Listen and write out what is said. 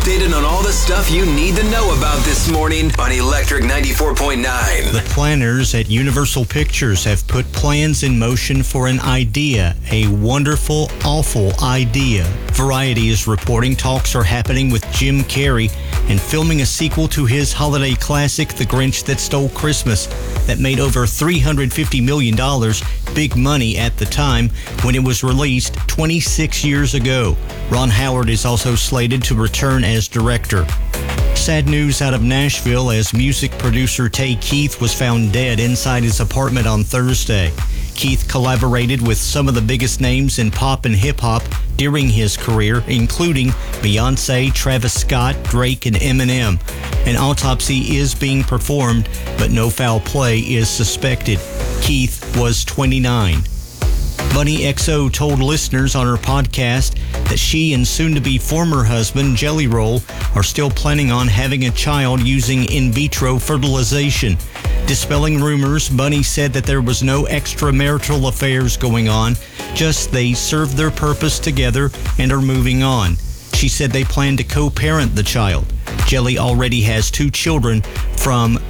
updated on all the stuff you need to know about this morning on Electric 94.9. The planners at Universal Pictures have put plans in motion for an idea, a wonderful, awful idea. Variety is reporting talks are happening with Jim Carrey and filming a sequel to his holiday classic, The Grinch That Stole Christmas, that made over $350 million, big money at the time when it was released 26 years ago. Ron Howard is also slated to return as director. Sad news out of Nashville as music producer Tay Keith was found dead inside his apartment on Thursday. Keith collaborated with some of the biggest names in pop and hip-hop during his career, including Beyonce, Travis Scott, Drake, and Eminem. An autopsy is being performed, but no foul play is suspected. Keith was 29. Bunny XO told listeners on her podcast that she and soon-to-be former husband, Jelly Roll, are still planning on having a child using in vitro fertilization. Dispelling rumors, Bunny said that there was no extramarital affairs going on, just they served their purpose together and are moving on. She said they plan to co-parent the child. Jelly already has 2 children from